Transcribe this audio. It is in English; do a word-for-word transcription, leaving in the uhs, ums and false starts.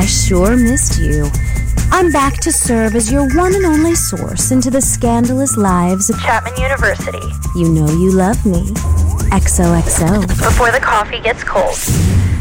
I sure missed you. I'm back to serve as your one and only source into the scandalous lives of Chapman University. You know you love me. X O X O. Before the coffee gets cold.